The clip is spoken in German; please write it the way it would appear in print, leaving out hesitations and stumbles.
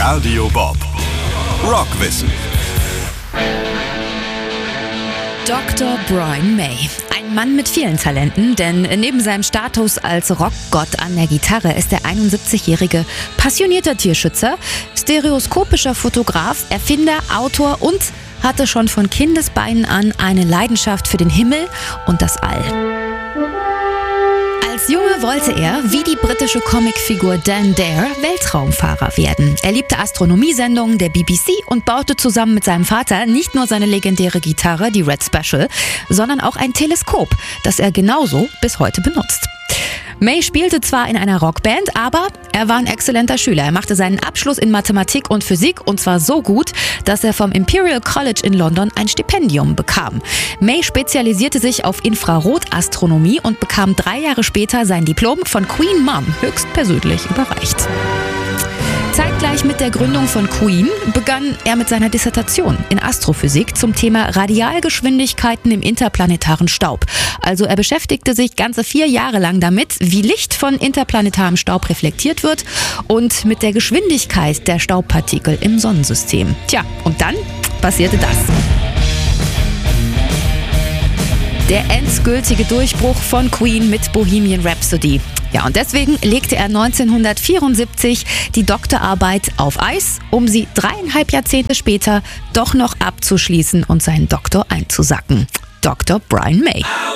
Radio Bob. Rockwissen. Dr. Brian May. Ein Mann mit vielen Talenten, denn neben seinem Status als Rockgott an der Gitarre ist der 71-jährige passionierter Tierschützer, stereoskopischer Fotograf, Erfinder, Autor und hatte schon von Kindesbeinen an eine Leidenschaft für den Himmel und das All. Als Junge wollte er, wie die britische Comicfigur Dan Dare, Weltraumfahrer werden. Er liebte Astronomiesendungen der BBC und baute zusammen mit seinem Vater nicht nur seine legendäre Gitarre, die Red Special, sondern auch ein Teleskop, das er genauso bis heute benutzt. May spielte zwar in einer Rockband, aber er war ein exzellenter Schüler. Er machte seinen Abschluss in Mathematik und Physik und zwar so gut, dass er vom Imperial College in London ein Stipendium bekam. May spezialisierte sich auf Infrarotastronomie und bekam 3 Jahre später sein Diplom von Queen Mum höchstpersönlich überreicht. Zeitgleich mit der Gründung von Queen begann er mit seiner Dissertation in Astrophysik zum Thema Radialgeschwindigkeiten im interplanetaren Staub. Also er beschäftigte sich ganze 4 Jahre lang damit, wie Licht von interplanetarem Staub reflektiert wird und mit der Geschwindigkeit der Staubpartikel im Sonnensystem. Tja, und dann passierte das. Der endgültige Durchbruch von Queen mit Bohemian Rhapsody. Ja, und deswegen legte er 1974 die Doktorarbeit auf Eis, um sie 3,5 Jahrzehnte später doch noch abzuschließen und seinen Doktor einzusacken. Dr. Brian May.